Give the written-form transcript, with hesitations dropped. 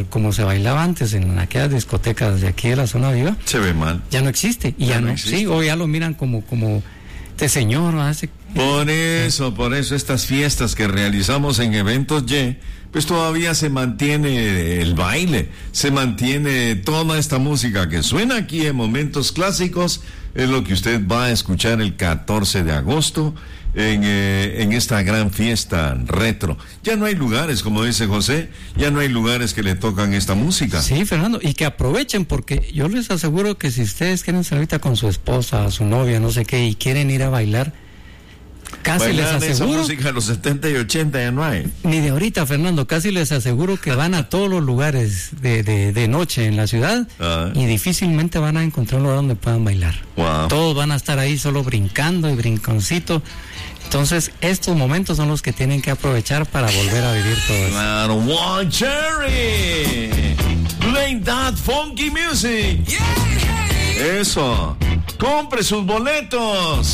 como se bailaba antes en aquellas discotecas de aquí de la zona viva. Se ve mal. Ya no existe. Y ya no existe. Sí, o ya lo miran como este señor, hace. Por eso estas fiestas que realizamos en eventos pues todavía se mantiene el baile, se mantiene toda esta música que suena aquí en Momentos Clásicos, es lo que usted va a escuchar el 14 de agosto en esta gran fiesta retro. Ya no hay lugares, como dice José, ya no hay lugares que le tocan esta música. Sí, Fernando, y que aprovechen, porque yo les aseguro que si ustedes quieren salir ahorita con su esposa, su novia, no sé qué, y quieren ir a bailar, casi les aseguro. Esa música de los 70 y 80 ya no hay. Ni de ahorita, Fernando, casi les aseguro que van a todos los lugares de noche en la ciudad y difícilmente van a encontrar un lugar donde puedan bailar. Wow. Todos van a estar ahí solo brincando y brinconcito. Entonces, estos momentos son los que tienen que aprovechar para volver a vivir todo eso. Claro, One Cherry. Play that funky music. Yeah. Eso. Compre sus boletos.